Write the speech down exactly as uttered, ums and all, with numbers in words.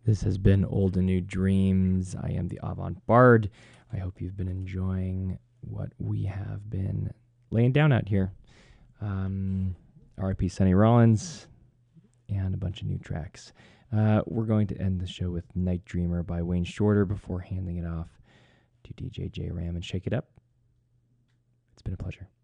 This has been Old and New Dreams. I am the Avant Bard. I hope you've been enjoying what we have been laying down out here. Um, R I P Sonny Rollins and a bunch of new tracks. Uh, we're going to end the show with Night Dreamer by Wayne Shorter before handing it off to D J J Ram and Shake It Up. It's been a pleasure.